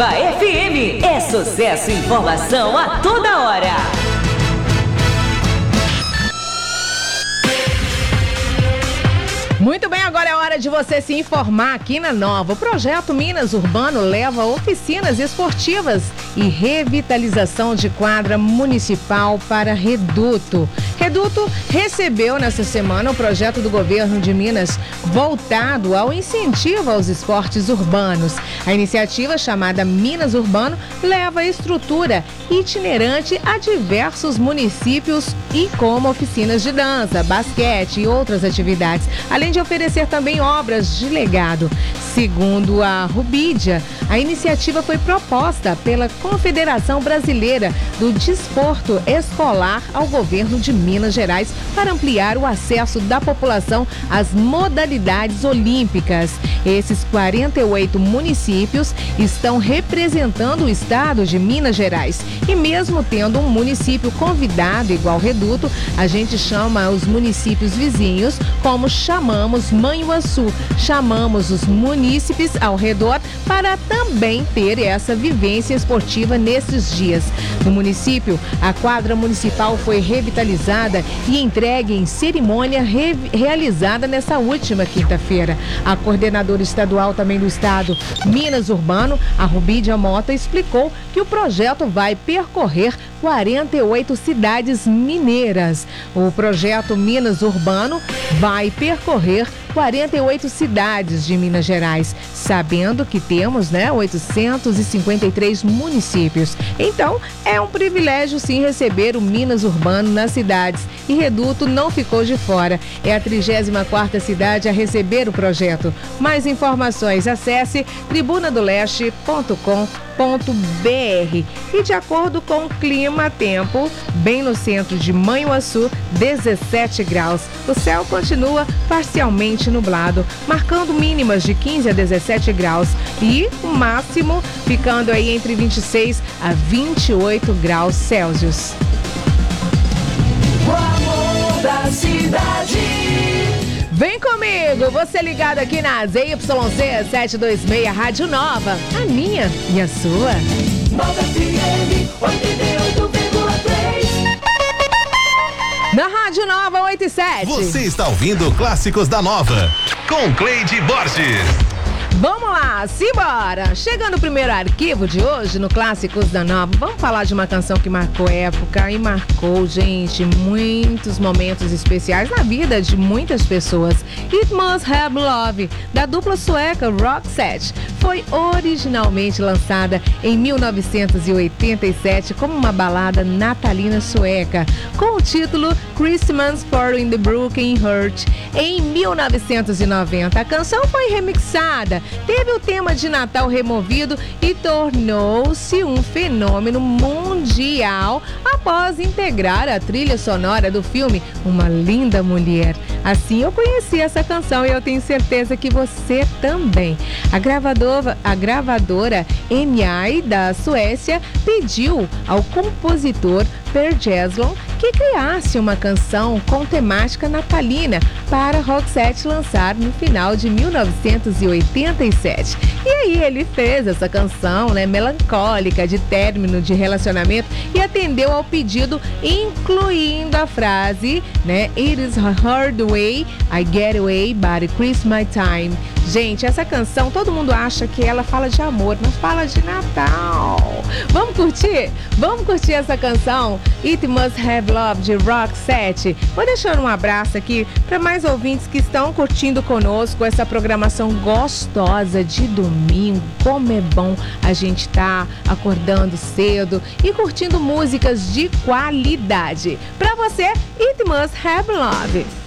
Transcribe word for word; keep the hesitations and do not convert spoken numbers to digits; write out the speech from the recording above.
Nova F M. É sucesso e informação a toda hora. Muito bem, agora é hora de você se informar aqui na Nova. O projeto Minas Urbano leva oficinas esportivas e revitalização de quadra municipal para Reduto. Reduto recebeu nessa semana o projeto do governo de Minas voltado ao incentivo aos esportes urbanos. A iniciativa, chamada Minas Urbano, leva a estrutura itinerante a diversos municípios e como oficinas de dança, basquete e outras atividades, além de oferecer também obras de legado. Segundo a Rubídia, a iniciativa foi proposta pela Confederação Brasileira do Desporto Escolar ao governo de Minas Gerais para ampliar o acesso da população às modalidades olímpicas. Esses quarenta e oito municípios estão representando o estado de Minas Gerais. E mesmo tendo um município convidado igual Reduto, a gente chama os municípios vizinhos, como chamamos Manhuaçu. Chamamos os munícipes ao redor para também ter essa vivência esportiva nesses dias. No município, a quadra municipal foi revitalizada e entregue em cerimônia re- realizada nessa última quinta-feira. A coordenadora estadual também do estado, Minas Urbano, a Rubídia Mota, explicou que o projeto vai percorrer quarenta e oito cidades mineiras. O projeto Minas Urbano vai percorrer quarenta e oito cidades de Minas Gerais, sabendo que temos, né, oitocentos e cinquenta e três municípios. Então, é um privilégio sim receber o Minas Urbano nas cidades, e Reduto não ficou de fora. É a trigésima quarta cidade a receber o projeto. Mais informações, acesse tribuna do leste ponto com ponto br. E de acordo com o clima tempo, bem no centro de Manhuaçu, dezessete graus. O céu continua parcialmente nublado, marcando mínimas de quinze a dezessete graus e o máximo ficando aí entre vinte e seis a vinte e oito graus Celsius. O amor da cidade. Vem comigo, você ligado aqui na Z Y C setecentos e vinte e seis, Rádio Nova, a minha e a sua. Nova F M oitenta e oito vírgula três. Na Rádio Nova oitenta e sete. Você está ouvindo Clássicos da Nova, com Cleide Borges. Vamos lá, simbora! Chegando o primeiro arquivo de hoje no Clássicos da Nova, vamos falar de uma canção que marcou época e marcou, gente, muitos momentos especiais na vida de muitas pessoas. It Must Have Love, da dupla sueca Roxette, foi originalmente lançada em mil novecentos e oitenta e sete como uma balada natalina sueca, com o título Christmas for in the Broken Heart. Em mil novecentos e noventa, a canção foi remixada, teve o tema de Natal removido e tornou-se um fenômeno mundial após integrar a trilha sonora do filme Uma Linda Mulher. Assim eu conheci essa canção e eu tenho certeza que você também. A gravadora, a gravadora M I da Suécia pediu ao compositor Per Gessle que criasse uma canção com temática natalina para Roxette lançar no final de mil novecentos e oitenta e sete. E aí ele fez essa canção, né, melancólica de término de relacionamento e atendeu ao pedido, incluindo a frase, né, It is a hard way, I get away, but it Christmas time. Gente, essa canção, todo mundo acha que ela fala de amor, mas fala de Natal. Vamos curtir? Vamos curtir essa canção, It Must Have Love, de Roxette. Vou deixar um abraço aqui para mais ouvintes que estão curtindo conosco essa programação gostosa de domingo. Como é bom a gente tá acordando cedo e curtindo músicas de qualidade. Para você, It Must Have Love.